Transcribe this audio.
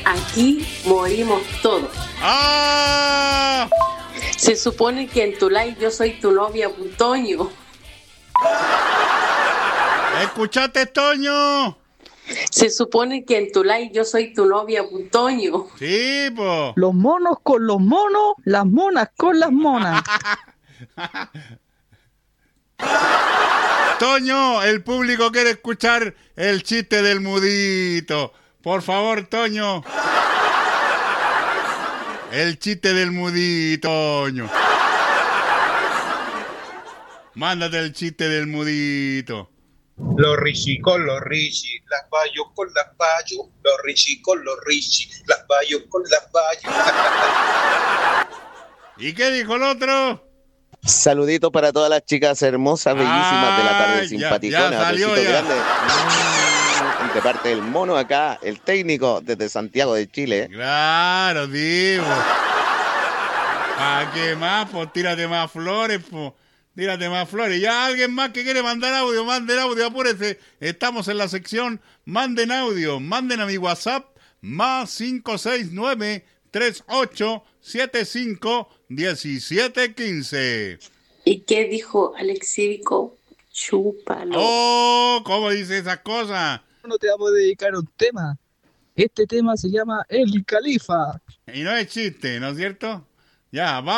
Aquí morimos todos. ¡Ah! Se supone que en tu live yo soy tu novia, Toño. ¿Escuchaste, Toño? Se supone que en tu live yo soy tu novia, Toño. Sí, po. Los monos con los monos, las monas con las monas. Toño, el público quiere escuchar el chiste del mudito. Por favor, Toño. El chiste del mudito, Toño. Mándate el chiste del mudito. Los richi con los richi, las bayos con las bayos, los richi con los richi, las bayos con las bayos. ¿Y qué dijo el otro? Saludito para todas las chicas hermosas, bellísimas de la tarde, simpaticonas. ya salió Besito ya. grande. De parte del mono acá, el técnico desde Santiago de Chile. Claro, digo. ¿Para qué más? Pues tírate más flores, pues. Tírate más flores. Ya alguien más que quiere mandar audio, manden audio, apúrese. Estamos en la sección Manden audio. Manden a mi WhatsApp más 569-3875-1715. ¿Y qué dijo Alex Cívico? Chúpalo. Oh, ¿cómo dice esas cosas? No te vamos a dedicar a un tema. Este tema se llama El Califa. Y no es chiste, ¿no es cierto? Ya, vamos.